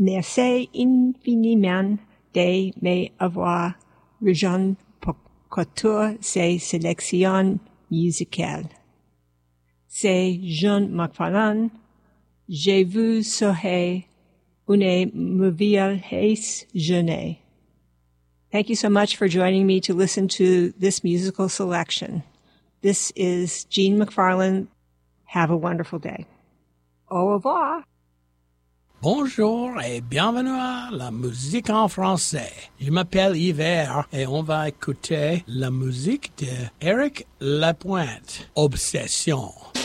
Merci infiniment de m'avoir rejoint pour ces sélections musicales. C'est John McFarlane. Je vous souhaite une merveilleuse journée. Thank you so much for joining me to listen to this musical selection. This is Jean McFarlane. Have a wonderful day. Au revoir. Bonjour et bienvenue à la musique en français. Je m'appelle Yver et on va écouter la musique de Éric Lapointe, Obsession.